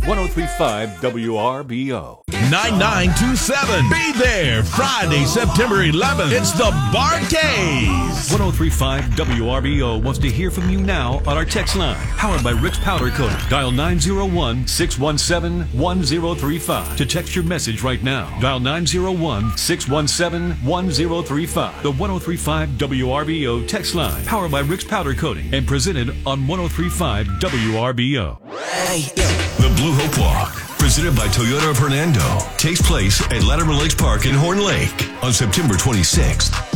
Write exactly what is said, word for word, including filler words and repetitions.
ten thirty-five W R B O. nine nine two seven. Be there Friday, September eleventh. It's the Bar-Kays. ten thirty-five W R B O wants to hear from you now on our text line. Powered by Rick's Powder Coating. Dial nine zero one, six one seven, one zero three five to text your message right now. Dial nine zero one, six one seven, one zero three five. The ten thirty-five W R B O text line. Powered by Rick's Powder Coating and presented on ten thirty-five W R B O. Hey, The Blue Hope Walk, presented by Toyota of Hernando, takes place at Latimer Lakes Park in Horn Lake on September twenty-sixth.